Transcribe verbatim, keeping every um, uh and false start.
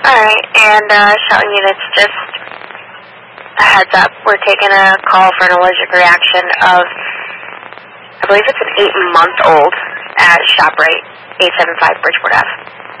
Alright, and uh, shouting units, just a heads up, we're taking a call for an allergic reaction of, I believe it's an eight-month-old at ShopRite, eight seven five Bridgeport Ave.